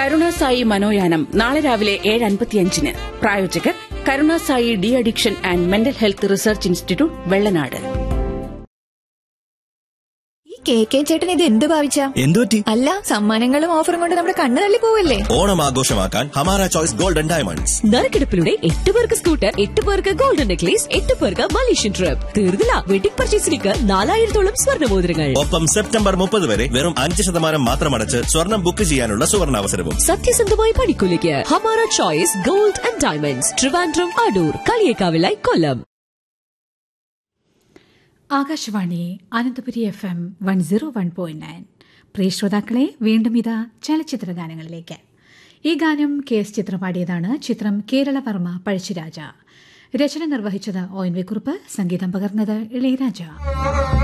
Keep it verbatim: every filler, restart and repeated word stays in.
കരുണാസായി മനോയാനം നാളെ രാവിലെ ഏഴ് അൻപത്തിയഞ്ചിന്. പ്രായോജകർ Karunasai de addiction and mental health research institute, Vellanad. K K ചേട്ടൻ ഇത് എന്ത് ഭാവിച്ച എന്തുപറ്റി? അല്ല, സമ്മാനങ്ങളും ഓഫറും കൊണ്ട് നമ്മുടെ കണ്ണ് തള്ളി പോവല്ലേ? ഓണം ആഘോഷമാക്കാൻ ഹമാര ചോയ്സ് ഗോൾഡൻ ഡയമണ്ട്സ്. നറുക്കെടുപ്പിലൂടെ എട്ട് പേർക്ക് സ്കൂട്ടർ, എട്ട് പേർക്ക് ഗോൾഡൻ നെക്ലേസ്, എട്ട് പേർക്ക് മലേഷ്യൻ ട്രിപ്പ്. തീർന്നില്ല, വെഡിംഗ് പർച്ചേസിലേക്ക് നാലായിരത്തോളം സ്വർണ്ണമോതിരങ്ങൾ. ഒപ്പം സെപ്റ്റംബർ മുപ്പത് വരെ വെറും അഞ്ച് ശതമാനം മാത്രമടച്ച് സ്വർണം ബുക്ക് ചെയ്യാനുള്ള സുവർണാവസരവും. സത്യസന്ധമായ പണിക്കൂലിക്ക് Hamara choice gold and diamonds, Trivandrum, Adoor, കളിയേക്കാവിലായി, Kollam. Akashvani Ananthapuri F M one zero one point nine. പ്രിയ ശ്രോതാക്കളെ, വീണ്ടും ഇതാ ചലച്ചിത്ര ഗാനങ്ങളിലേക്ക്. ഈ ഗാനം കെ എസ് ചിത്ര പാടിയതാണ്. ചിത്രം കേരളവർമ്മ പഴശ്ശിരാജ. രചന നിർവഹിച്ചത് ഒ എൻ വി കുറുപ്പ്, സംഗീതം പകർന്നത് ഇളയരാജ.